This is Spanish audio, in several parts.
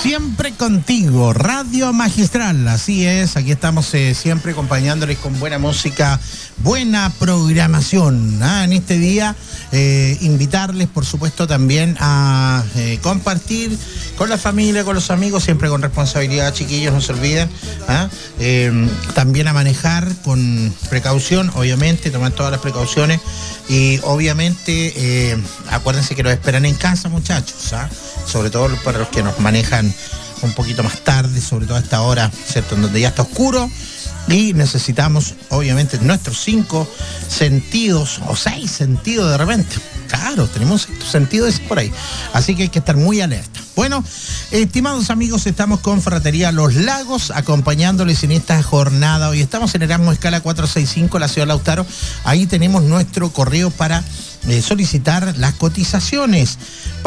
Siempre contigo, Radio Magistral, así es, aquí estamos siempre acompañándoles con buena música, buena programación. En este día, invitarles, por supuesto, también a compartir con la familia, con los amigos, siempre con responsabilidad, chiquillos, no se olviden. También a manejar con precaución, obviamente, tomar todas las precauciones y obviamente acuérdense que los esperan en casa, muchachos, sobre todo para los que nos manejan un poquito más tarde, sobre todo a esta hora, ¿cierto?, en donde ya está oscuro y necesitamos obviamente nuestros 5 sentidos o 6 sentidos de repente. Claro, tenemos un sentido ese por ahí, así que hay que estar muy alerta. Bueno, estimados amigos, estamos con Ferretería Los Lagos, acompañándoles en esta jornada. Hoy estamos en Erasmus Escala 465, la ciudad de Lautaro. Ahí tenemos nuestro correo para solicitar las cotizaciones.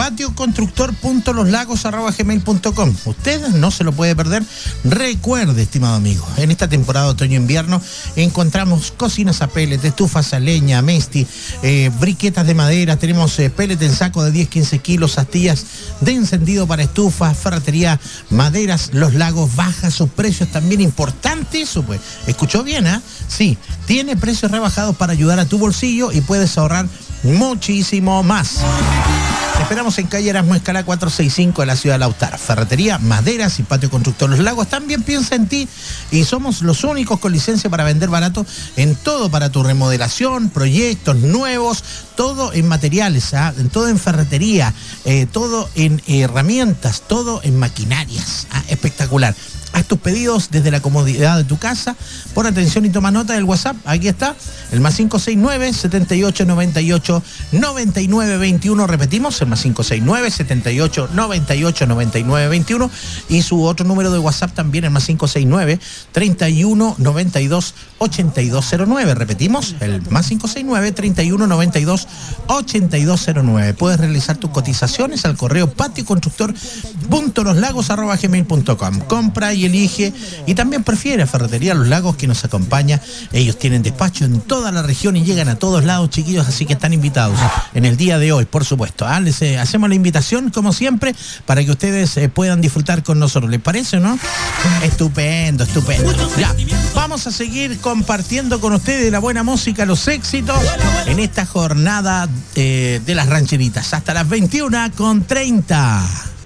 patioconstructor.loslagos@gmail.com. Usted no se lo puede perder. Recuerde, estimado amigo, en esta temporada de otoño-invierno encontramos cocinas a pellet, estufas a leña, mesti, briquetas de madera, tenemos pellet en saco de 10-15 kilos, astillas de encendido para estufas, ferretería, maderas. Los Lagos baja sus precios, también importante eso, pues. ¿Escuchó bien, Sí, tiene precios rebajados para ayudar a tu bolsillo y puedes ahorrar muchísimo más. Te esperamos en calle Erasmus Escala 465 de la ciudad de Lautaro. Ferretería, maderas y patio constructor Los Lagos también piensa en ti y somos los únicos con licencia para vender barato en todo para tu remodelación, proyectos nuevos, todo en materiales, todo en ferretería, todo en herramientas, todo en maquinarias. Espectacular. Haz tus pedidos desde la comodidad de tu casa. Pon atención y toma nota del WhatsApp. Aquí está, el más 569-7898-9921. Repetimos, el más 569-7898-9921. Y su otro número de WhatsApp también, el más 569-3192-8209. Repetimos, el más 569-3192-8209. Puedes realizar tus cotizaciones al correo patioconstructor.loslagos@gmail.com. Compra y elige y también prefiere a Ferretería Los Lagos, que nos acompaña. Ellos tienen despacho en toda la región y llegan a todos lados, chiquillos, así que están invitados en el día de hoy, por supuesto. Les hacemos la invitación, como siempre, para que ustedes puedan disfrutar con nosotros. ¿Les parece, no? Estupendo, estupendo. Ya, vamos a seguir compartiendo con ustedes la buena música, los éxitos, en esta jornada de las rancheritas. Hasta las 21:30.